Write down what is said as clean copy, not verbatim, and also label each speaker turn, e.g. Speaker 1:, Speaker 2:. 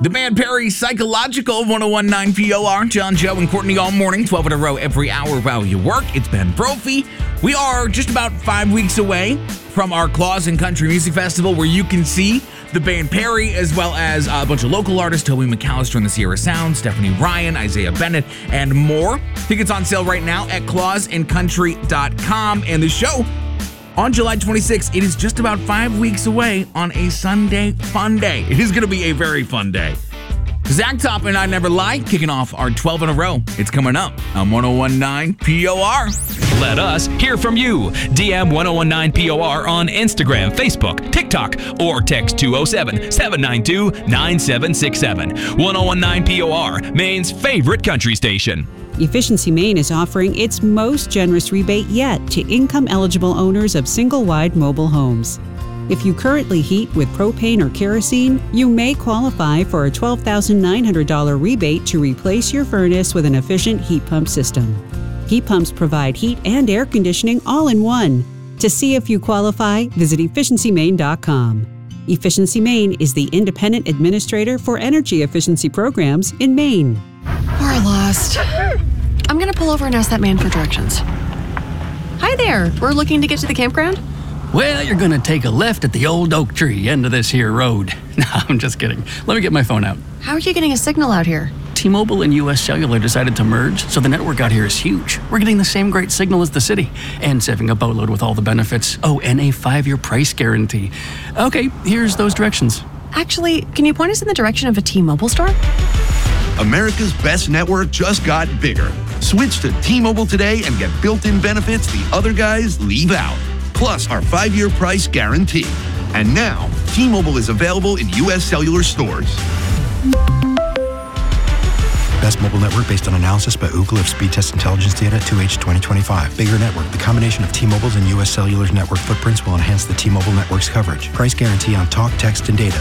Speaker 1: The band Perry, Psychological, 101.9 POR. John, Joe, and Courtney all morning, 12 in a row every hour while you work. It's Ben Brophy. We are just about 5 weeks away from our Claus and Country Music Festival, where you can see the band Perry, as well as a bunch of local artists, Toby McAllister and the Sierra Sound, Stephanie Ryan, Isaiah Bennett, and more. Tickets on sale right now at clausandcountry.com. And the show on July 26th, it is just about 5 weeks away on a Sunday fun day. It is going to be a very fun day. Zach Top and I Never Lie kicking off our 12 in a row. It's coming up on 101.9 POR.
Speaker 2: Let us hear from you. DM 1019 POR on Instagram, Facebook, TikTok, or text 207-792-9767. 1019 POR, Maine's favorite country station.
Speaker 3: Efficiency Maine is offering its most generous rebate yet to income-eligible owners of single-wide mobile homes. If you currently heat with propane or kerosene, you may qualify for a $12,900 rebate to replace your furnace with an efficient heat pump system. Heat pumps provide heat and air conditioning all in one. To see if you qualify, visit efficiencymaine.com. Efficiency Maine is the independent administrator for energy efficiency programs in Maine.
Speaker 4: We're lost. I'm gonna pull over and ask that man for directions. Hi there, we're looking to get to the campground?
Speaker 5: Well, you're gonna take a left at the old oak tree end of this here road. No, I'm just kidding. Let me get my phone out.
Speaker 4: How are you getting a signal out here?
Speaker 5: T-Mobile and US Cellular decided to merge, so the network out here is huge. We're getting the same great signal as the city, and saving a boatload with all the benefits. Oh, and a 5-year price guarantee. Okay, here's those directions.
Speaker 4: Actually, can you point us in the direction of a T-Mobile store?
Speaker 6: America's best network just got bigger. Switch to T-Mobile today and get built-in benefits the other guys leave out. Plus our 5-year price guarantee. And now, T-Mobile is available in U.S. Cellular stores.
Speaker 7: Best mobile network based on analysis by Ookla of speed test intelligence data 2H 2025. Bigger network. The combination of T-Mobile's and U.S. Cellular's network footprints will enhance the T-Mobile network's coverage. Price guarantee on talk, text, and data.